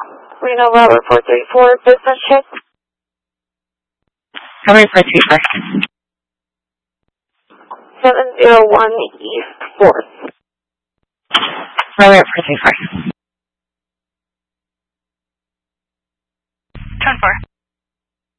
Reno Robert 434, business check. Robert 434. 701 East 4th. Robert 434.